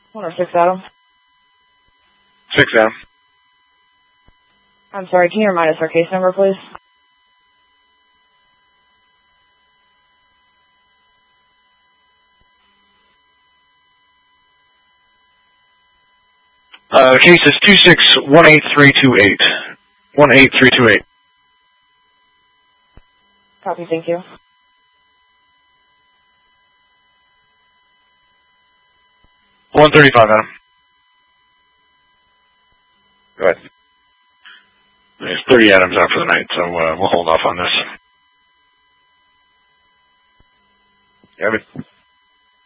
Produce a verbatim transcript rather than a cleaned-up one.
one oh six, Adam. six, Adam. I'm sorry, can you remind us our case number, please? Uh, the case is two six one eight three two eight. one eight three two eight. Copy, thank you. one thirty-five, Adam. Go ahead. There's thirty Adams out for the night, so uh, we'll hold off on this. Have it.